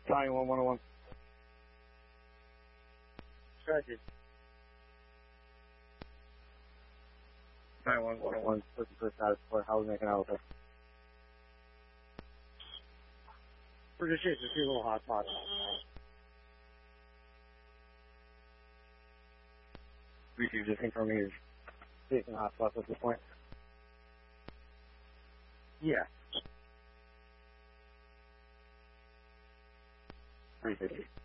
91-101. Tragic. 91-101, 51st out of support. How are we making out with her? We're just using a few little hot spots. Receive just confirming you're facing hot spots at this point. Yeah. 350.